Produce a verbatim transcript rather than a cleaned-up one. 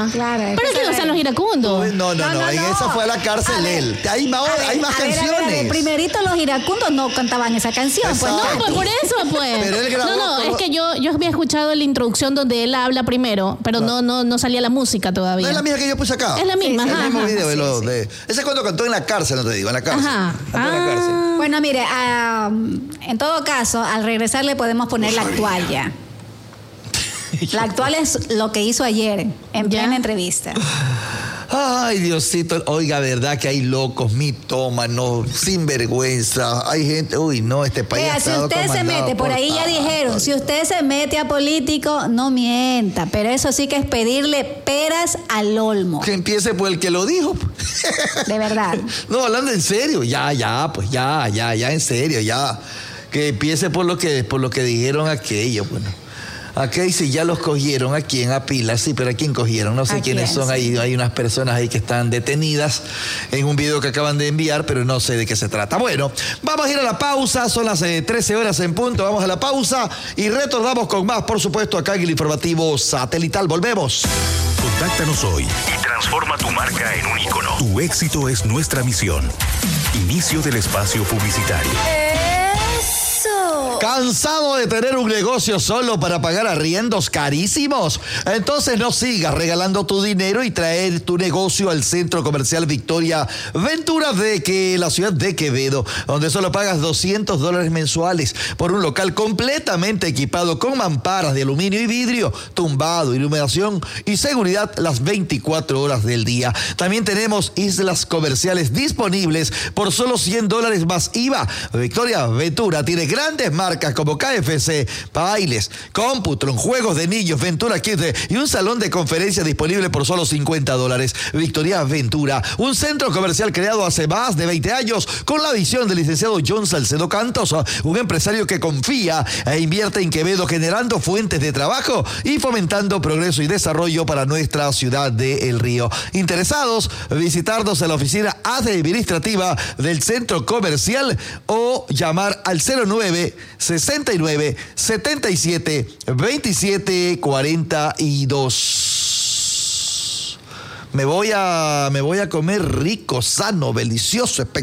Ah, claro. Pero es que no están los iracundos. No, no, no, No, no, en no. esa fue a la cárcel A ver, él. Hay más, A ver, hay más a ver, canciones. a ver, a ver, primerito los iracundos no cantaban esa canción. Pues no, Exacto. Pues por eso, pues. Pero él grabó no, no, todo- es que yo, yo había escuchado la introducción donde él habla primero, pero no, no, no salía la música todavía. No es la misma que yo puse acá. Es la misma, Sí, El ajá. mismo ajá. video. de sí, lo- sí. de- ese es cuando cantó en la cárcel, no te digo, en la cárcel. Ajá. Cantó en la cárcel. Ah. Bueno, mire, ah, en todo caso, al regresar le podemos poner la actual ya. La actual es lo que hizo ayer en Ya. plena entrevista. Ay, Diosito, oiga, verdad que hay locos, mitómanos, sinvergüenza. Hay gente, uy, no, este país Vea, ha si estado usted se comandado mete, por ahí ya tanto. dijeron, si usted se mete a político, no mienta, pero eso sí que es pedirle peras al olmo, Que empiece por el que lo dijo. de verdad. No, hablando en serio, ya, ya, pues ya, ya, ya, en serio, ya. Que empiece por lo que, por lo que dijeron aquellos, bueno. Aquí si ya los cogieron, ¿a quién? A Pilar, sí, pero ¿a quién cogieron? No sé ¿A quiénes quién? son, ahí hay unas personas ahí que están detenidas en un video que acaban de enviar, pero no sé de qué se trata. Bueno, vamos a ir a la pausa, son las eh, trece horas en punto, vamos a la pausa y retornamos con más, por supuesto, acá en el informativo satelital. Volvemos. Contáctanos hoy y transforma tu marca en un ícono. Tu éxito es nuestra misión. Inicio del espacio publicitario. ¿Cansado de tener un negocio solo para pagar arriendos carísimos? Entonces no sigas regalando tu dinero y traer tu negocio al Centro Comercial Victoria Ventura de que la ciudad de Quevedo, donde solo pagas doscientos dólares mensuales por un local completamente equipado con mamparas de aluminio y vidrio, tumbado, iluminación y seguridad las veinticuatro horas del día. También tenemos islas comerciales disponibles por solo cien dólares más I V A. Victoria Ventura tiene grandes marcas como K F C, Bailes, Computron, Juegos de Niños, Ventura Kids y un salón de conferencias disponible por solo cincuenta dólares. Victoria Ventura, un centro comercial creado hace más de veinte años con la visión del licenciado John Salcedo Cantos, un empresario que confía e invierte en Quevedo generando fuentes de trabajo y fomentando progreso y desarrollo para nuestra ciudad de El Río. Interesados, visitarnos en la oficina administrativa del centro comercial o llamar al cero nueve sesenta y nueve setenta y siete veintisiete cuarenta y dos. Me voy a me voy a comer rico, sano, delicioso, espectacular.